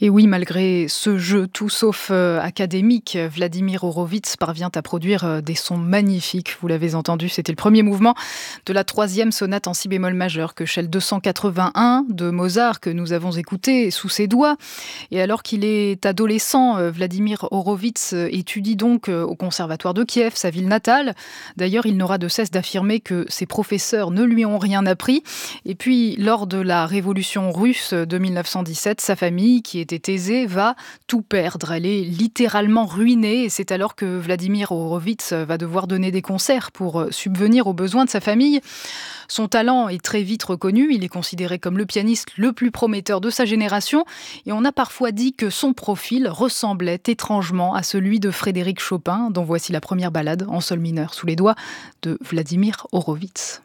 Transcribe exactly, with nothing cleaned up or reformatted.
Et oui, malgré ce jeu tout sauf euh, académique, Vladimir Horowitz parvient à produire euh, des sons magnifiques. Vous l'avez entendu, c'était le premier mouvement de la troisième sonate en si bémol majeur, que Shell deux cent quatre-vingt-un de Mozart, que nous avons écouté sous ses doigts. Et alors qu'il est adolescent, euh, Vladimir Horowitz euh, étudie donc euh, au conservatoire de Kiev, sa ville natale. D'ailleurs, il n'aura de cesse d'affirmer que ses professeurs ne lui ont rien appris. Et puis, lors de la révolution russe de mille neuf cent dix-sept, sa famille, qui était aisée, va tout perdre. Elle est littéralement ruinée et c'est alors que Vladimir Horowitz va devoir donner des concerts pour subvenir aux besoins de sa famille. Son talent est très vite reconnu, il est considéré comme le pianiste le plus prometteur de sa génération et on a parfois dit que son profil ressemblait étrangement à celui de Frédéric Chopin, dont voici la première ballade en sol mineur sous les doigts de Vladimir Horowitz.